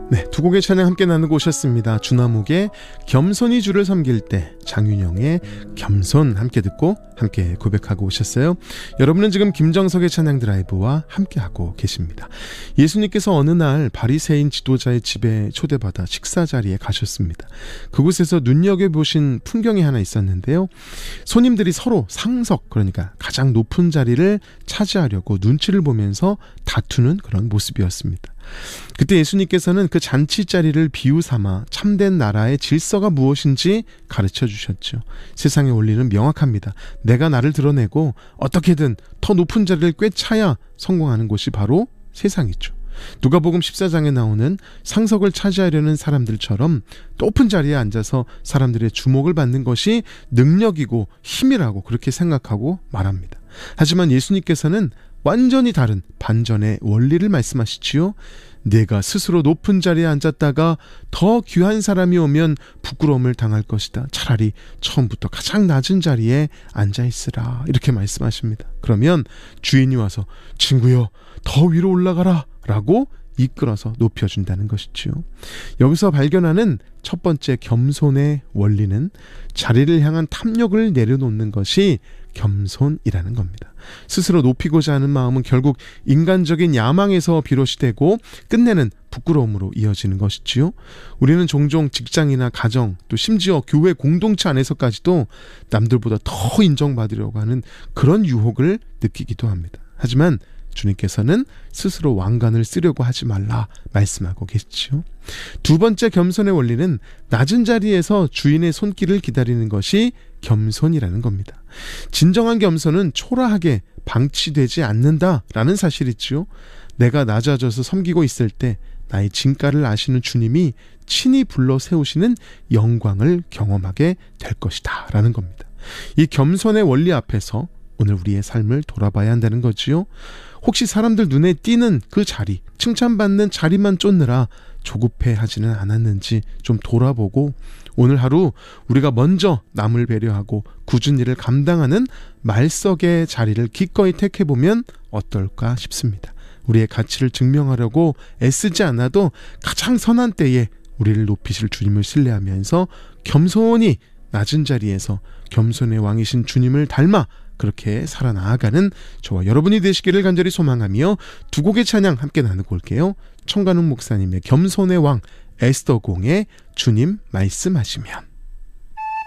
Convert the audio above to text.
네, 두 곡의 찬양 함께 나누고 오셨습니다. 주나목의 겸손히 주를 섬길 때, 장윤영의 겸손 함께 듣고 함께 고백하고 오셨어요. 여러분은 지금 김정석의 찬양 드라이브와 함께하고 계십니다. 예수님께서 어느 날 바리새인 지도자의 집에 초대받아 식사 자리에 가셨습니다. 그곳에서 눈여겨보신 풍경이 하나 있었는데요. 손님들이 서로 상석, 그러니까 가장 높은 자리를 차지하려고 눈치를 보면서 다투는 그런 모습이었습니다. 그때 예수님께서는 그 잔치 자리를 비유 삼아 참된 나라의 질서가 무엇인지 가르쳐 주셨죠. 세상의 원리는 명확합니다. 내가 나를 드러내고 어떻게든 더 높은 자리를 꿰차야 성공하는 곳이 바로 세상이죠. 누가복음 14장에 나오는 상석을 차지하려는 사람들처럼 높은 자리에 앉아서 사람들의 주목을 받는 것이 능력이고 힘이라고 그렇게 생각하고 말합니다. 하지만 예수님께서는 완전히 다른 반전의 원리를 말씀하시지요. 내가 스스로 높은 자리에 앉았다가 더 귀한 사람이 오면 부끄러움을 당할 것이다. 차라리 처음부터 가장 낮은 자리에 앉아있으라. 이렇게 말씀하십니다. 그러면 주인이 와서 친구여 더 위로 올라가라 라고 이끌어서 높여준다는 것이지요. 여기서 발견하는 첫 번째 겸손의 원리는 자리를 향한 탐욕을 내려놓는 것이 겸손이라는 겁니다. 스스로 높이고자 하는 마음은 결국 인간적인 야망에서 비롯이 되고 끝내는 부끄러움으로 이어지는 것이지요. 우리는 종종 직장이나 가정, 또 심지어 교회 공동체 안에서까지도 남들보다 더 인정받으려고 하는 그런 유혹을 느끼기도 합니다. 하지만 주님께서는 스스로 왕관을 쓰려고 하지 말라 말씀하고 계시죠. 두 번째 겸손의 원리는 낮은 자리에서 주인의 손길을 기다리는 것이 겸손이라는 겁니다. 진정한 겸손은 초라하게 방치되지 않는다라는 사실이지요. 내가 낮아져서 섬기고 있을 때 나의 진가를 아시는 주님이 친히 불러 세우시는 영광을 경험하게 될 것이다 라는 겁니다. 이 겸손의 원리 앞에서 오늘 우리의 삶을 돌아봐야 한다는 거지요. 혹시 사람들 눈에 띄는 그 자리, 칭찬받는 자리만 쫓느라 조급해하지는 않았는지 좀 돌아보고 오늘 하루 우리가 먼저 남을 배려하고 굳은 일을 감당하는 말석의 자리를 기꺼이 택해보면 어떨까 싶습니다. 우리의 가치를 증명하려고 애쓰지 않아도 가장 선한 때에 우리를 높이실 주님을 신뢰하면서 겸손히 낮은 자리에서 겸손의 왕이신 주님을 닮아 그렇게 살아나가는 저와 여러분이 되시기를 간절히 소망하며 두 곡의 찬양 함께 나누고 올게요. 청관웅 목사님의 겸손의 왕, 에스더 공의 주님 말씀하시면.